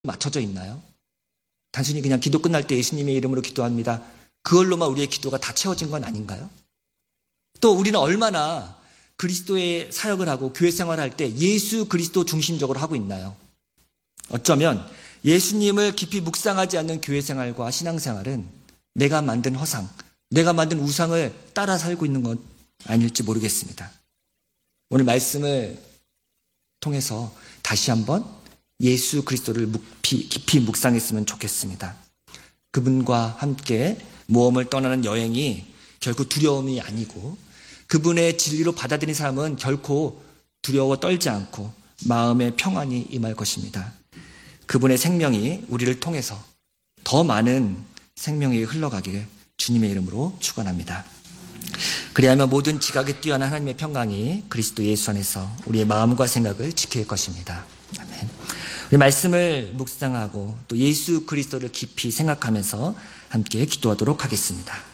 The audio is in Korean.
맞춰져 있나요? 단순히 그냥 기도 끝날 때 예수님의 이름으로 기도합니다. 그걸로만 우리의 기도가 다 채워진 건 아닌가요? 또 우리는 얼마나 그리스도의 사역을 하고 교회 생활을 할 때 예수 그리스도 중심적으로 하고 있나요? 어쩌면 예수님을 깊이 묵상하지 않는 교회 생활과 신앙생활은 내가 만든 허상, 내가 만든 우상을 따라 살고 있는 것 아닐지 모르겠습니다. 오늘 말씀을 통해서 다시 한번 예수 그리스도를 깊이 묵상했으면 좋겠습니다. 그분과 함께 모험을 떠나는 여행이 결코 두려움이 아니고 그분의 진리로 받아들인 사람은 결코 두려워 떨지 않고 마음의 평안이 임할 것입니다. 그분의 생명이 우리를 통해서 더 많은 생명이 흘러가길 주님의 이름으로 축원합니다. 그리하면 모든 지각에 뛰어난 하나님의 평강이 그리스도 예수 안에서 우리의 마음과 생각을 지킬 것입니다. 아멘. 우리 말씀을 묵상하고 또 예수 그리스도를 깊이 생각하면서 함께 기도하도록 하겠습니다.